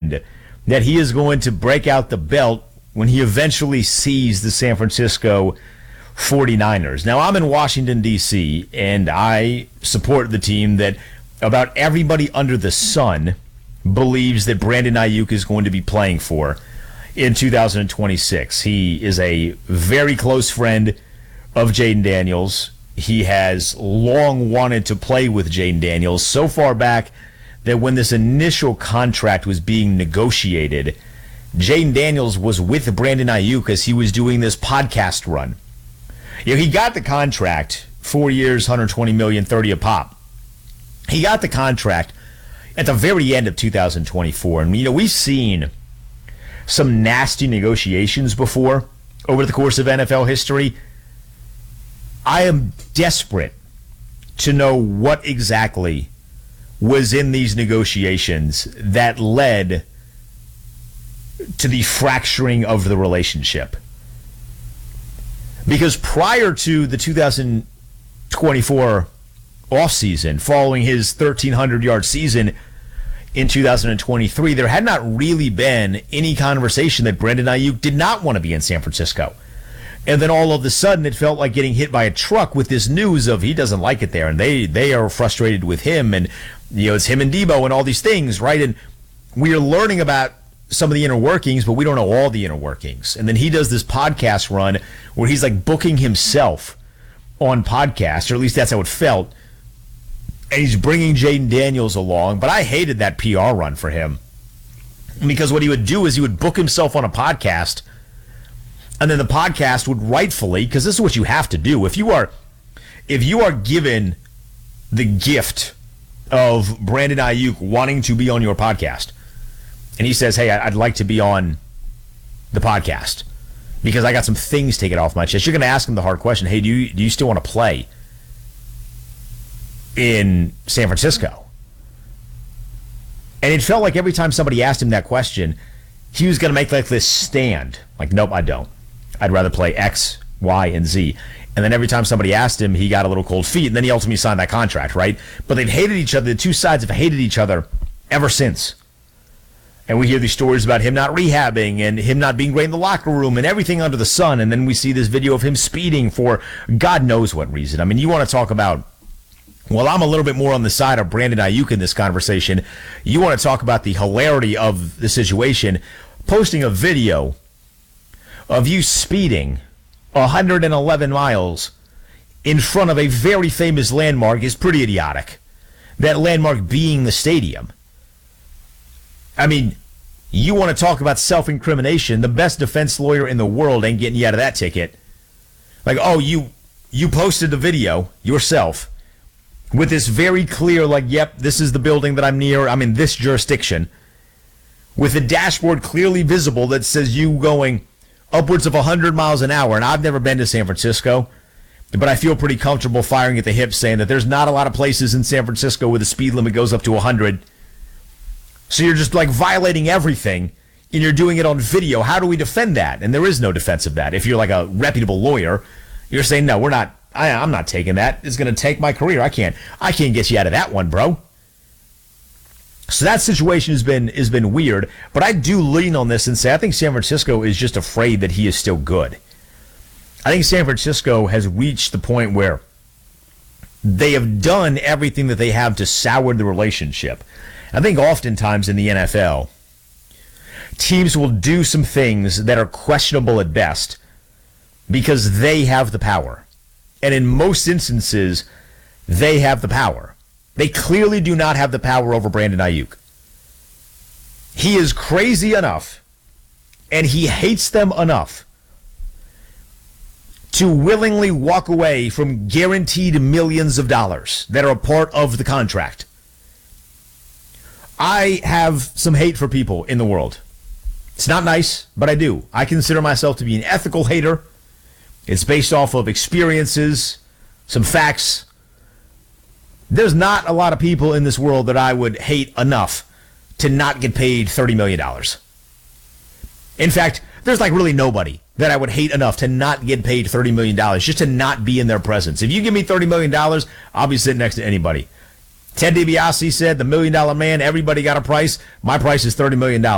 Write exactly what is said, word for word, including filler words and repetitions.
friend that he is going to break out the belt when he eventually sees the San Francisco forty-niners. Now, I'm in Washington, D C, and I support the team that about everybody under the sun believes that Brandon Ayuk is going to be playing for in two thousand twenty-six. He is a very close friend of Jayden Daniels. He has long wanted to play with Jayden Daniels, so far back that when this initial contract was being negotiated, Jayden Daniels was with Brandon Ayuk as he was doing this podcast run. You know, he got the contract, four years, one hundred twenty million dollars, thirty a pop. He got the contract at the very end of two thousand twenty-four. And, you know, we've seen some nasty negotiations before over the course of N F L history. I am desperate to know what exactly was in these negotiations that led to the fracturing of the relationship. Because prior to the two thousand twenty-four offseason, following his thirteen hundred yard season in two thousand twenty-three, there had not really been any conversation that Brandon Ayuk did not want to be in San Francisco. And then all of a sudden, it felt like getting hit by a truck with this news of he doesn't like it there, and they they are frustrated with him, and you know it's him and Debo and all these things, right? And we are learning about some of the inner workings, but we don't know all the inner workings. And then he does this podcast run where he's like booking himself on podcasts, or at least that's how it felt. And he's bringing Jayden Daniels along, but I hated that P R run for him because what he would do is he would book himself on a podcast. And then the podcast would rightfully, because this is what you have to do. If you are, if you are given the gift of Brandon Ayuk wanting to be on your podcast, and he says, "Hey, I'd like to be on the podcast because I got some things taken off my chest," you're going to ask him the hard question: "Hey, do you do you still want to play in San Francisco?" And it felt like every time somebody asked him that question, he was going to make like this stand, like, "Nope, I don't. I'd rather play X, Y, and Z." And then every time somebody asked him, he got a little cold feet, and then he ultimately signed that contract, right? But they've hated each other. The two sides have hated each other ever since. And we hear these stories about him not rehabbing and him not being great in the locker room and everything under the sun. And then we see this video of him speeding for God knows what reason. I mean, you want to talk about, well, I'm a little bit more on the side of Brandon Ayuk in this conversation. You want to talk about the hilarity of the situation. Posting a video of you speeding one hundred eleven miles in front of a very famous landmark is pretty idiotic. That landmark being the stadium. I mean, you want to talk about self-incrimination. The best defense lawyer in the world ain't getting you out of that ticket. Like, oh, you you posted the video yourself with this very clear, like, yep, this is the building that I'm near. I'm in this jurisdiction. With a dashboard clearly visible that says you going upwards of one hundred miles an hour. And I've never been to San Francisco, but I feel pretty comfortable firing at the hip saying that there's not a lot of places in San Francisco where the speed limit goes up to one hundred. So you're just like violating everything, and you're doing it on video. How do we defend that? And there is no defense of that. If you're like a reputable lawyer, you're saying, no, we're not, I, I'm not taking that. It's going to take my career. I can't, I can't get you out of that one, bro. So that situation has been has been weird, but I do lean on this and say I think San Francisco is just afraid that he is still good. I think San Francisco has reached the point where they have done everything that they have to sour the relationship. I think oftentimes in the N F L, teams will do some things that are questionable at best because they have the power. And in most instances, they have the power. They clearly do not have the power over Brandon Ayuk. He is crazy enough, and he hates them enough to willingly walk away from guaranteed millions of dollars that are a part of the contract. I have some hate for people in the world. It's not nice, but I do. I consider myself to be an ethical hater. It's based off of experiences, some facts. There's not a lot of people in this world that I would hate enough to not get paid thirty million dollars. In fact, there's like really nobody that I would hate enough to not get paid thirty million dollars, just to not be in their presence. If you give me thirty million dollars, I'll be sitting next to anybody. Ted DiBiase said, the million dollar man, everybody got a price. My price is thirty million dollars.